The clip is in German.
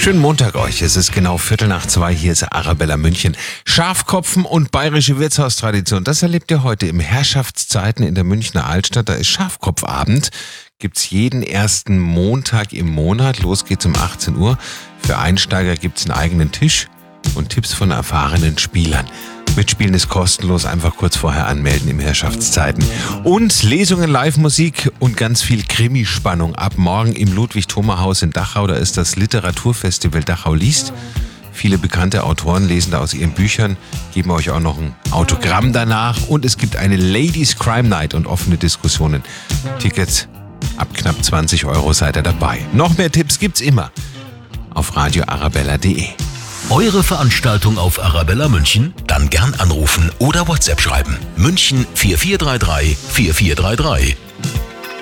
Schönen Montag euch. Es ist genau 1:45. Hier ist Arabella München. Schafkopfen und bayerische Wirtshaustradition. Das erlebt ihr heute im Herrschaftszeiten in der Münchner Altstadt. Da ist Schafkopfabend. Gibt's jeden ersten Montag im Monat. Los geht's um 18 Uhr. Für Einsteiger gibt's einen eigenen Tisch und Tipps von erfahrenen Spielern. Mitspielen ist kostenlos, einfach kurz vorher anmelden im Herrschaftszeiten. Und Lesungen, Live-Musik und ganz viel Krimispannung. Ab morgen im Ludwig-Thoma-Haus in Dachau, da ist das Literaturfestival Dachau liest. Viele bekannte Autoren lesen da aus ihren Büchern, geben euch auch noch ein Autogramm danach. Und es gibt eine Ladies Crime Night und offene Diskussionen. Tickets ab knapp 20 € seid ihr dabei. Noch mehr Tipps gibt's immer auf radioarabella.de. Eure Veranstaltung auf Arabella München? Dann gern anrufen oder WhatsApp schreiben. München 4433 4433.